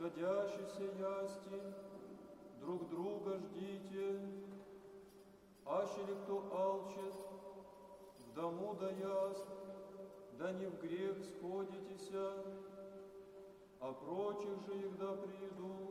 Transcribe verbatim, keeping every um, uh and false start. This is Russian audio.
годящийся ясти, друг друга ждите, аще ли кто алчит, в дому да яст, да не в грех сходитеся, а прочих же, егда приду,